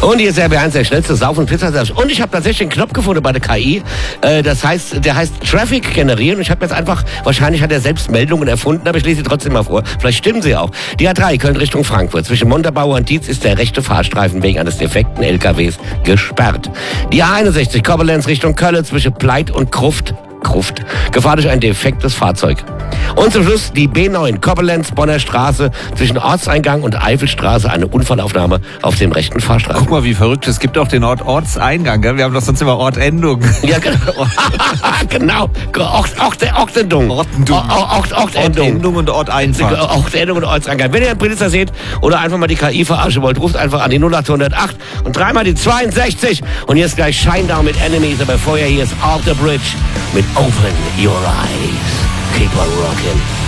Und hier ist RB1 der schnellste Sauf- und Pizzaservice. Und ich habe tatsächlich einen Knopf gefunden bei der KI. Der heißt Traffic generieren. Und ich habe jetzt einfach, wahrscheinlich hat er selbst Meldungen erfunden, aber ich lese sie trotzdem mal vor. Vielleicht stimmen sie auch. Die A3 Köln Richtung Frankfurt. Zwischen Montabaur und Dietz ist der rechte Fahrstreifen wegen eines defekten LKWs gesperrt. Die A61 Koblenz Richtung Köln zwischen Pleit und Gruft. Gefahr durch ein defektes Fahrzeug. Und zum Schluss die B9 Koblenz Bonner Straße zwischen Ortseingang und Eifelstraße, eine Unfallaufnahme auf dem rechten Fahrstreifen. Guck mal, wie verrückt. Es gibt auch den Ort Ortseingang, gell? Wir haben doch sonst immer Ortendung. Ja, genau. Ortendung. Ortendung und Orteinfahrt. Ortendung und Ortseingang. Wenn ihr einen Blitzer seht oder einfach mal die KI verarschen wollt, ruft einfach an die 08008 und dreimal die 62. Und jetzt gleich Shinedown mit Enemies, aber vorher hier ist Off the Bridge mit Open Your Eyes. Keep on rocking.